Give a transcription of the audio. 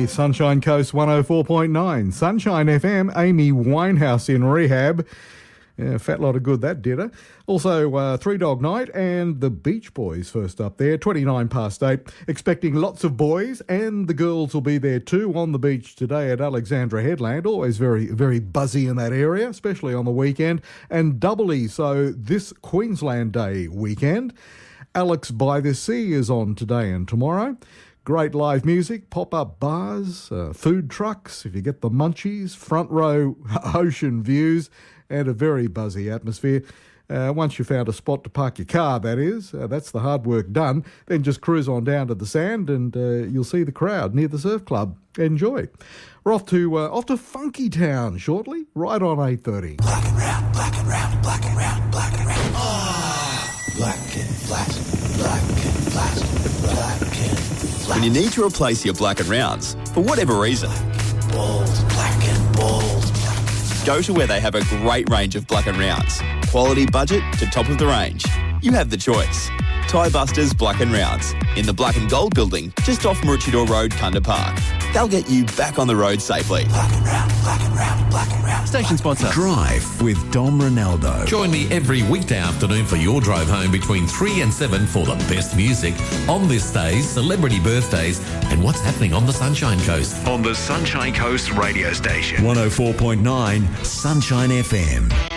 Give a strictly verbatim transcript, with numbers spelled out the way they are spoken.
Sunshine Coast one oh four point nine. Sunshine F M, Amy Winehouse in rehab. Yeah, fat lot of good that did her. Also, uh, Three Dog Night and the Beach Boys first up there, twenty-nine past eight. Expecting lots of boys, and the girls will be there too on the beach today at Alexandra Headland. Always very, very buzzy in that area, especially on the weekend. And doubly so this Queensland Day weekend. Alex by the Sea is on today and tomorrow. Great live music, pop-up bars, uh, food trucks, if you get the munchies, front row ocean views, and a very buzzy atmosphere. Uh, once you've found a spot to park your car, that is, uh, that's the hard work done. Then just cruise on down to the sand and uh, you'll see the crowd near the surf club. Enjoy. We're off to uh, off to Funky Town shortly, right on eight thirty. Black and round, black and round, black and round, black and round. Oh, black and flat, black and flat, black and flat. When you need to replace your black and rounds, for whatever reason, Bold, black and bold. go to where they have a great range of black and rounds. Quality budget to top of the range. You have the choice. Tie Busters Black and Rounds in the Black and Gold building just off Maroochydore Road, Kunda Park. They'll get you back on the road safely. Black and round, black and round, black and round. Station sponsor. Drive with Dom Ronaldo. Join me every weekday afternoon for your drive home between three and seven for the best music on this day's celebrity birthdays and what's happening on the Sunshine Coast. On the Sunshine Coast radio station. one oh four point nine Sunshine F M.